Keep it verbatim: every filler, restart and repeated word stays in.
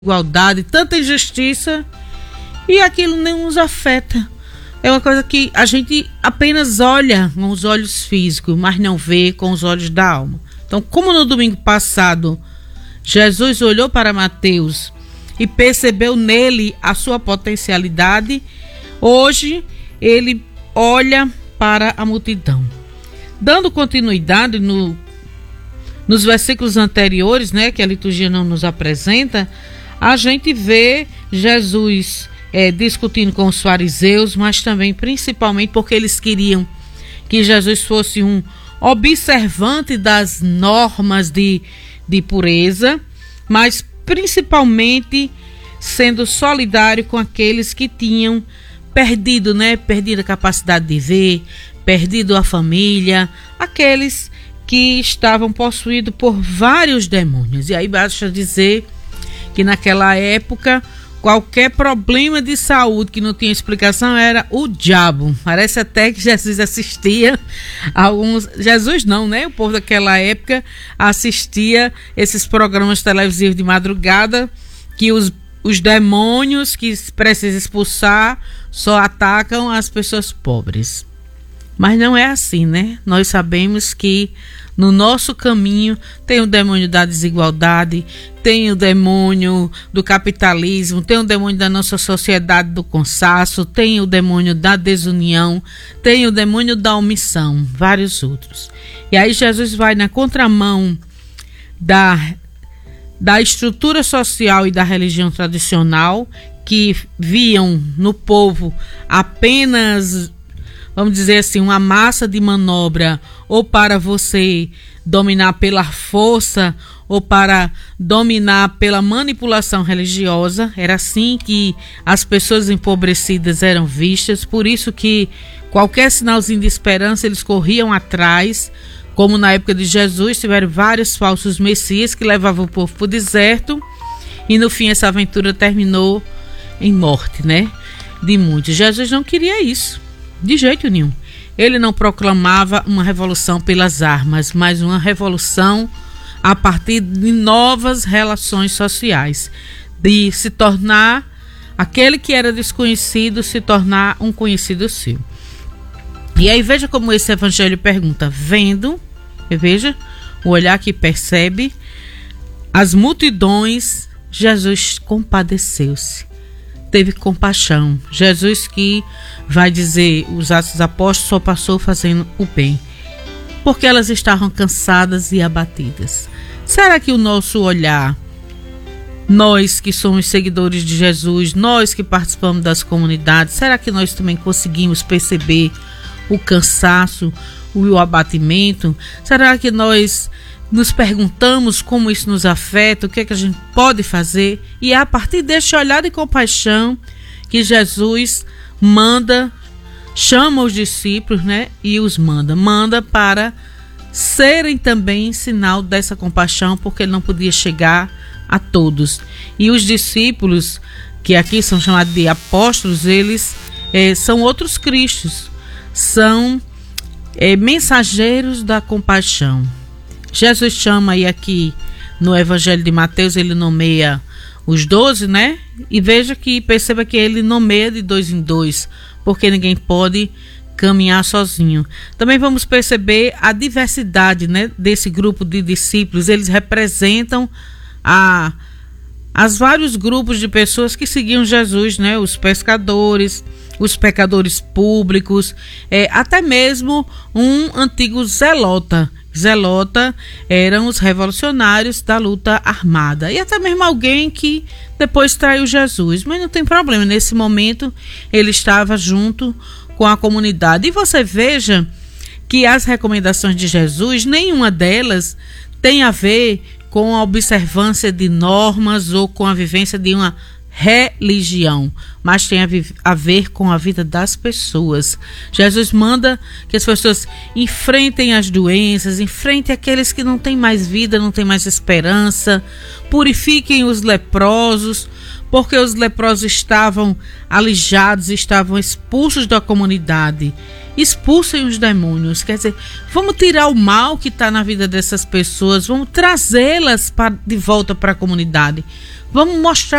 igualdade, tanta injustiça, e aquilo nem nos afeta. É uma coisa que a gente apenas olha com os olhos físicos, mas não vê com os olhos da alma. Então, como no domingo passado, Jesus olhou para Mateus e percebeu nele a sua potencialidade, hoje ele olha para a multidão. Dando continuidade no, nos versículos anteriores, né, que a liturgia não nos apresenta, a gente vê Jesus é, discutindo com os fariseus, mas também principalmente porque eles queriam que Jesus fosse um observante das normas de, de pureza, mas principalmente sendo solidário com aqueles que tinham perdido, né, perdido a capacidade de ver, perdido a família, aqueles que estavam possuídos por vários demônios. E aí basta dizer que naquela época qualquer problema de saúde que não tinha explicação era o diabo. Parece até que Jesus assistia a alguns... Jesus não, né? O povo daquela época assistia esses programas televisivos de madrugada que os, os demônios que precisam expulsar só atacam as pessoas pobres. Mas não é assim, né? Nós sabemos que no nosso caminho tem o demônio da desigualdade, tem o demônio do capitalismo, tem o demônio da nossa sociedade do cansaço, tem o demônio da desunião, tem o demônio da omissão, vários outros. E aí Jesus vai na contramão da, da estrutura social e da religião tradicional, que viam no povo apenas, vamos dizer assim, uma massa de manobra, ou para você dominar pela força, ou para dominar pela manipulação religiosa. Era assim que as pessoas empobrecidas eram vistas, por isso que qualquer sinalzinho de esperança eles corriam atrás, como na época de Jesus, tiveram vários falsos messias que levavam o povo para o deserto, e no fim essa aventura terminou em morte, né, de muitos. Jesus não queria isso, de jeito nenhum. Ele não proclamava uma revolução pelas armas, mas uma revolução a partir de novas relações sociais, de se tornar aquele que era desconhecido, se tornar um conhecido seu. E aí veja como esse evangelho pergunta, vendo, veja, o olhar que percebe as multidões, Jesus compadeceu-se, teve compaixão. Jesus que vai dizer, os Atos dos Apóstolos, só passou fazendo o bem, porque elas estavam cansadas e abatidas. Será que o nosso olhar, nós que somos seguidores de Jesus, nós que participamos das comunidades, será que nós também conseguimos perceber o cansaço, o abatimento? Será que nós nos perguntamos como isso nos afeta, o que é que a gente pode fazer? E é a partir deste olhar de compaixão que Jesus manda, chama os discípulos, né, e os manda, manda para serem também sinal dessa compaixão, porque ele não podia chegar a todos. E os discípulos, que aqui são chamados de apóstolos, eles é, são outros cristos, são é, mensageiros da compaixão. Jesus chama aí aqui no Evangelho de Mateus, ele nomeia os doze, né? E veja que, perceba que ele nomeia de dois em dois, porque ninguém pode caminhar sozinho. Também vamos perceber a diversidade, né, desse grupo de discípulos. Eles representam a, as vários grupos de pessoas que seguiam Jesus, né? Os pescadores, os pecadores públicos, é, até mesmo um antigo zelota. Zelota eram os revolucionários da luta armada, e até mesmo alguém que depois traiu Jesus, mas não tem problema, nesse momento ele estava junto com a comunidade. E você veja que as recomendações de Jesus, nenhuma delas tem a ver com a observância de normas ou com a vivência de uma religião, mas tem a, a ver com a vida das pessoas. Jesus manda que as pessoas enfrentem as doenças, enfrentem aqueles que não têm mais vida, não têm mais esperança, purifiquem os leprosos, porque os leprosos estavam alijados, estavam expulsos da comunidade. expulsem os demônios. Quer dizer, vamos tirar o mal que está na vida dessas pessoas, vamos trazê-las de volta para a comunidade. Vamos mostrar